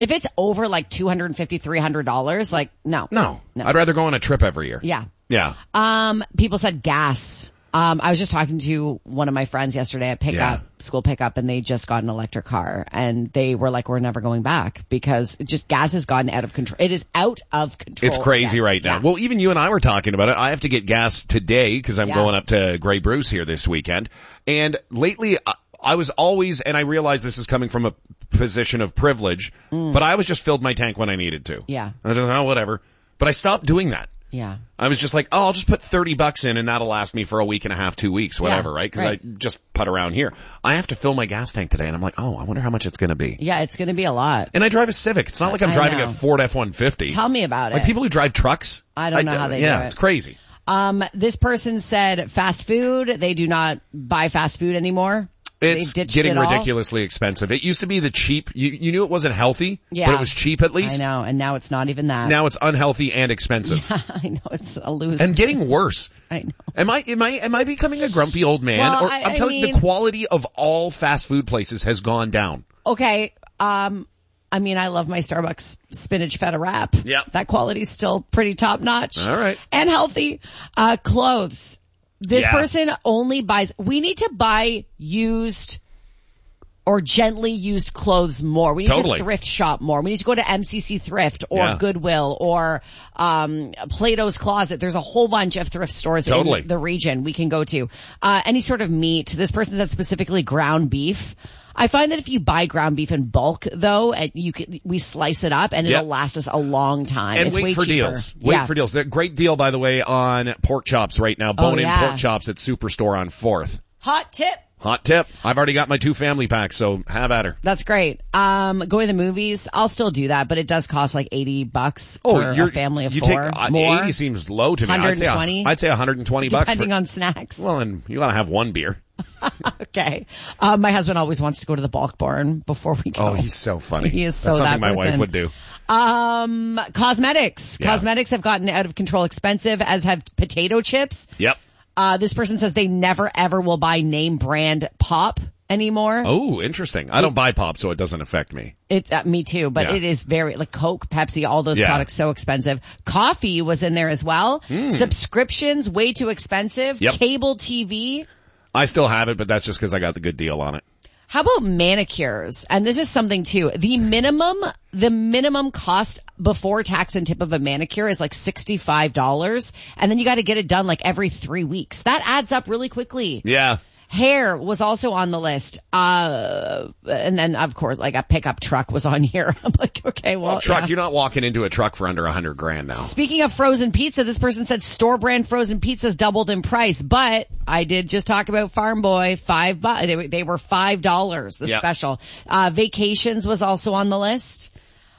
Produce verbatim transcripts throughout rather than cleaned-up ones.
If it's over like two hundred fifty dollars, three hundred dollars, like, no. No. No. I'd rather go on a trip every year. Yeah. Yeah. Um, people said gas. Um, I was just talking to one of my friends yesterday at pickup, Yeah. school pickup, and they just got an electric car, and they were like, we're never going back because it just gas has gotten out of control. It is out of control. It's crazy again. right now. Yeah. Well, even you and I were talking about it. I have to get gas today because I'm Yeah. going up to Grey Bruce here this weekend. And lately, I, I was always, and I realize this is coming from a position of privilege, Mm. but I was just filled my tank when I needed to. Yeah. I was just, oh, whatever. But I stopped doing that. Yeah. I was just like, oh, I'll just put thirty bucks in and that'll last me for a week and a half, two weeks, whatever, Yeah, right? Because right. I just put around here. I have to fill my gas tank today and I'm like, oh, I wonder how much it's going to be. Yeah, it's going to be a lot. And I drive a Civic. It's not like I'm I driving know. a Ford F one fifty. Tell me about Like it. people who drive trucks. I don't know how they yeah, do it. it's crazy. Um, this person said fast food. They do not buy fast food anymore. It's They ditched getting it all. ridiculously expensive. It used to be the cheap, you, you knew it wasn't healthy, Yeah. but it was cheap at least. I know, and now it's not even that. Now it's unhealthy and expensive. I know, it's a loser. And getting worse. I know. Am I, am I, am I becoming a grumpy old man? Well, or I- I'm I telling you, mean- the quality of all fast food places has gone down. Okay, um, I mean, I love my Starbucks spinach feta wrap. Yep. That quality's still pretty top notch. All right. And healthy. Uh, clothes. This Yeah. person only buys, we need to buy used or gently used clothes more. We need Totally. to thrift shop more. We need to go to M C C Thrift or Yeah. Goodwill or um Plato's Closet. There's a whole bunch of thrift stores Totally. in the region we can go to. Uh any sort of meat. This person said specifically ground beef. I find that if you buy ground beef in bulk though, and you can, we slice it up and Yep. it'll last us a long time. And it's wait way for cheaper. deals. Wait Yeah. for deals. That great deal, by the way, on pork chops right now. Bone-in yeah. pork chops at Superstore on fourth. Hot tip. Hot tip. I've already got my two family packs, so have at her. That's great. Um, going to the movies, I'll still do that, but it does cost like eighty bucks Oh, for you're, a family of you four. take, uh, More, eighty seems low to me. one hundred twenty? I'd say, I'd say one hundred twenty bucks. depending for, on snacks. Well, and you gotta have one beer. Okay. Um, my husband always wants to go to the bulk barn before we go. Oh, he's so funny. He is so That's something that my wife person. would do. Um, cosmetics. Yeah. Cosmetics have gotten out of control expensive, as have potato chips. Yep. Uh, this person says they never ever will buy name brand pop anymore. Oh, interesting. I don't buy pop, so it doesn't affect me. It, uh, me too, but Yeah. it is very, like Coke, Pepsi, all those Yeah. products so expensive. Coffee was in there as well. Subscriptions, way too expensive. Yep. Cable T V. I still have it, but that's just because I got the good deal on it. How about manicures? And this is something too. The minimum, the minimum cost before tax and tip of a manicure is like sixty-five dollars. And then you got to get it done like every three weeks. That adds up really quickly. Yeah. Hair was also on the list. Uh, and then of course like a pickup truck was on here. I'm like, okay, well. Well, truck, yeah. you're not walking into a truck for under a hundred grand now. Speaking of frozen pizza, this person said store brand frozen pizzas doubled in price, but I did just talk about Farm Boy, five bu- they were, they were five dollars, the Yep. special. Uh, vacations was also on the list.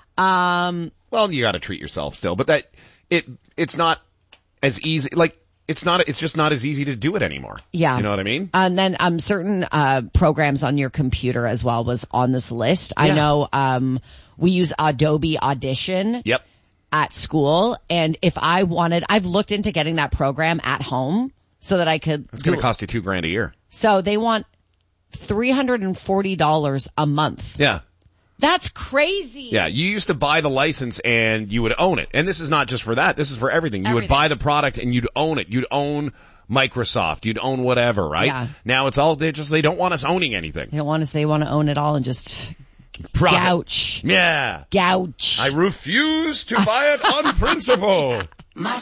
Um, Well, you gotta treat yourself still, but that, it, it's not as easy, like, it's not, it's just not as easy to do it anymore. yeah. You know what I mean? And then, um, certain, uh, programs on your computer as well was on this list. I Yeah. know, um, we use Adobe Audition Yep. at school. And if I wanted, I've looked into getting that program at home so that I could. It's gonna do- cost you two grand a year. So they want three hundred forty dollars a month. Yeah. That's crazy. Yeah, you used to buy the license and you would own it. And this is not just for that. This is for everything. You would Everything. buy the product and you'd own it. You'd own Microsoft. You'd own whatever, right? Yeah. Now it's all, they just, they don't want us owning anything. They don't want us, they want to own it all and just Profit. gouge. Yeah. Gouge. I refuse to buy it on principle. My